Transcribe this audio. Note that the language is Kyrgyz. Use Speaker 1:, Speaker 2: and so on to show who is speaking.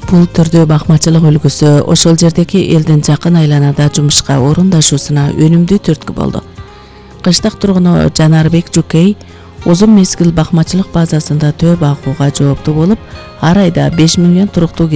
Speaker 1: Бул түрдүү бакмачылык үлгүсү ошол жердеги элдин жакын айланада жумушка орундашуусуна өнүмдүү түрткү болду. Кыштак тургуну Жанарбек Жукей узун мезгил бакмачылык базасында төө багууга жооптуу болуп, ар айда 5 миллион туруктуу